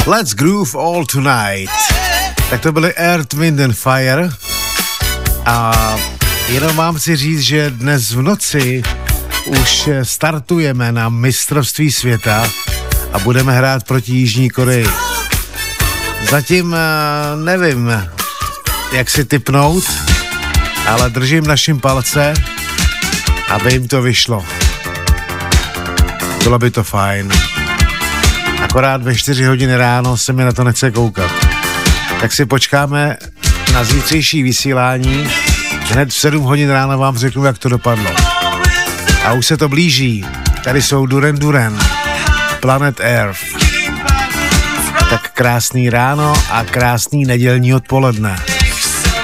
Let's Groove All Tonight. Tak to byly Earth, Wind and Fire. A jenom vám chci říct, že dnes v noci už startujeme na mistrovství světa a budeme hrát proti Jižní Koreji. Zatím nevím, jak si tipnout, ale držím našim palce, aby jim to vyšlo. Bylo by to fajn. Akorát ve 4 hodiny ráno se mi na to nechce koukat. Tak si počkáme na zítřejší vysílání. Hned v 7 hodin ráno vám řeknu, jak to dopadlo. A už se to blíží. Tady jsou Duran Duran, Planet Earth. Tak krásný ráno a krásný nedělní odpoledne.